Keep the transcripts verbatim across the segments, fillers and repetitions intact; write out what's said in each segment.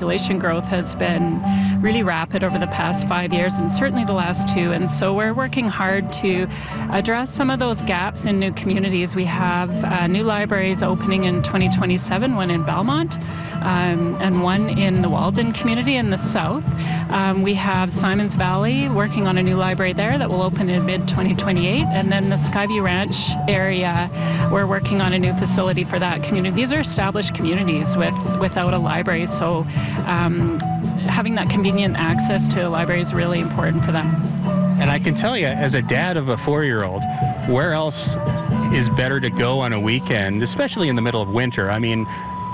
population growth has been really rapid over the past five years and certainly the last two. And so we're working hard to address some of those gaps in new communities. We have uh, new libraries opening in twenty twenty-seven, one in Belmont um, and one in the Walden community in the south. Um, we have Simons Valley working on a new library there that will open in mid twenty twenty-eight. And then the Skyview Ranch area, we're working on a new facility for that community. These are established communities with without a library, so um, having that convenient access to a library is really important for them. And I can tell you, as a dad of a four-year-old, where else is better to go on a weekend, especially in the middle of winter? I mean,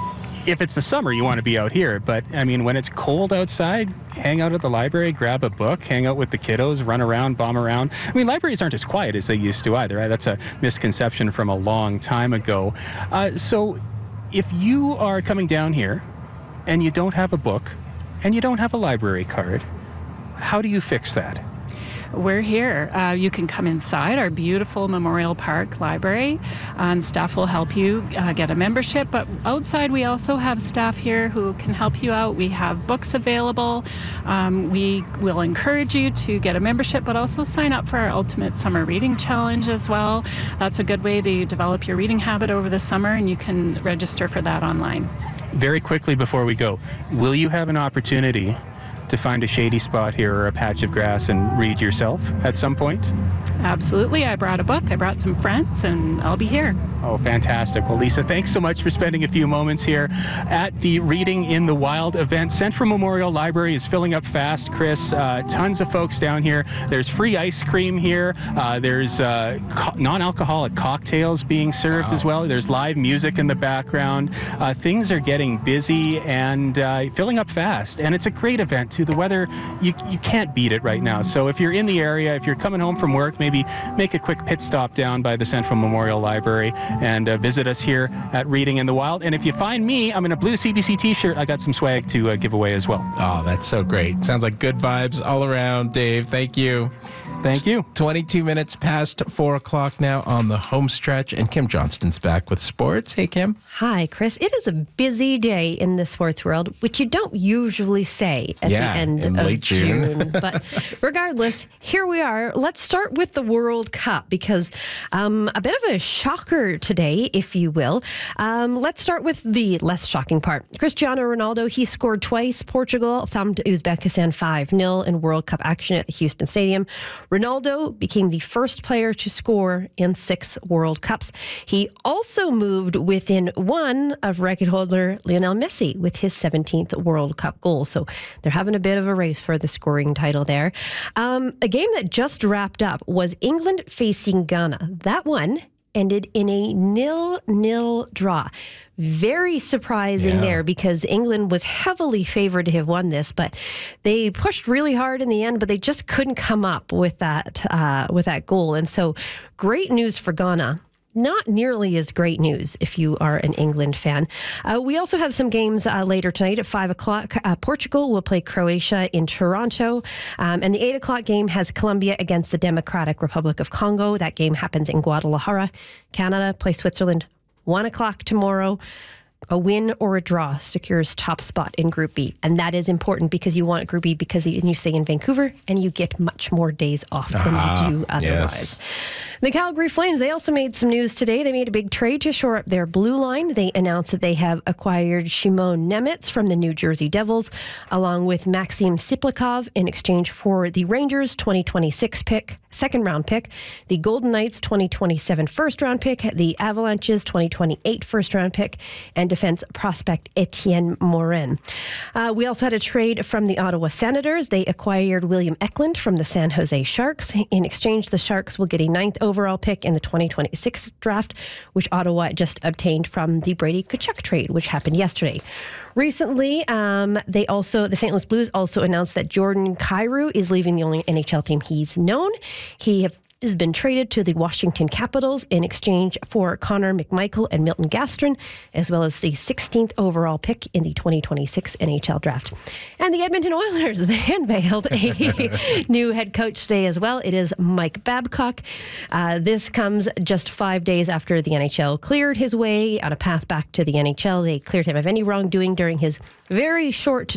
if it's the summer, you want to be out here. But, I mean, when it's cold outside, hang out at the library, grab a book, hang out with the kiddos, run around, bomb around. I mean, libraries aren't as quiet as they used to either. Right? That's a misconception from a long time ago. Uh, so if you are coming down here and you don't have a book and you don't have a library card, how do you fix that? We're here. Uh, you can come inside our beautiful Memorial Park Library, and staff will help you uh, get a membership. But outside, we also have staff here who can help you out. We have books available. Um, we will encourage you to get a membership, but also sign up for our Ultimate Summer Reading Challenge as well. That's a good way to develop your reading habit over the summer, and you can register for that online. Very quickly before we go, will you have an opportunity to find a shady spot here or a patch of grass and read yourself at some point? Absolutely. I brought a book, I brought some friends, and I'll be here. Oh, fantastic. Well, Lisa, thanks so much for spending a few moments here at the Reading in the Wild event. Central Memorial Library is filling up fast, Chris. Uh, tons of folks down here. There's free ice cream here. Uh, there's uh, co- non-alcoholic cocktails being served wow. as well. There's live music in the background. Uh, things are getting busy and uh, filling up fast. And it's a great event, too. The weather, you, you can't beat it right now. So if you're in the area, if you're coming home from work, maybe make a quick pit stop down by the Central Memorial Library and uh, visit us here at Reading in the Wild. And if you find me, I'm in a blue C B C t-shirt. I got some swag to uh, give away as well. Oh, that's so great. Sounds like good vibes all around, Dave. Thank you. Thank you. twenty-two minutes past four o'clock now on the home stretch, and Kim Johnston's back with sports. Hey, Kim. Hi, Chris. It is a busy day in the sports world, which you don't usually say at yeah, the end in of late June. June. But regardless, here we are. Let's start with the World Cup because um, a bit of a shocker today, if you will. Um, let's start with the less shocking part. Cristiano Ronaldo, he scored twice. Portugal thumped Uzbekistan five nil in World Cup action at the Houston Stadium. Ronaldo became the first player to score in six World Cups. He also moved within one of record holder Lionel Messi with his seventeenth World Cup goal. So they're having a bit of a race for the scoring title there. Um, a game that just wrapped up was England facing Ghana. That one ended in a nil-nil draw. Very surprising yeah. there because England was heavily favored to have won this, but they pushed really hard in the end, but they just couldn't come up with that uh, with that goal. And so great news for Ghana. Not nearly as great news if you are an England fan. Uh, we also have some games uh, later tonight at five o'clock. Uh, Portugal will play Croatia in Toronto. Um, and the eight o'clock game has Colombia against the Democratic Republic of Congo. That game happens in Guadalajara. Canada plays Switzerland. one o'clock tomorrow. A win or a draw secures top spot in Group B. And that is important because you want Group B because you stay in Vancouver and you get much more days off than uh-huh. you do otherwise. Yes. The Calgary Flames, they also made some news today. They made a big trade to shore up their blue line. They announced that they have acquired Shimon Nemitz from the New Jersey Devils, along with Maxim Siplikov in exchange for the Rangers' twenty twenty-six pick, second round pick, the Golden Knights' twenty twenty-seven first round pick, the Avalanche's twenty twenty-eight first round pick, and defense prospect Etienne Morin. Uh, we also had a trade from the Ottawa Senators. They acquired William Eklund from the San Jose Sharks. In exchange, the Sharks will get a ninth overall pick in the twenty twenty-six draft, which Ottawa just obtained from the Brady Tkachuk trade, which happened yesterday. Recently, um, they also the Saint Louis Blues also announced that Jordan Kyrou is leaving the only N H L team he's known. He have has been traded to the Washington Capitals in exchange for Connor McMichael and Milton Gastrin, as well as the sixteenth overall pick in the twenty twenty-six N H L draft. And the Edmonton Oilers, they unveiled a new head coach today as well. It is Mike Babcock. Uh, this comes just five days after the N H L cleared his way on a path back to the N H L. They cleared him of any wrongdoing during his very short